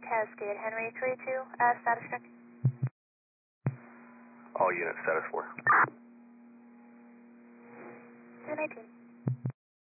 Cascade, Henry 32, status check. All units, status 4. 219.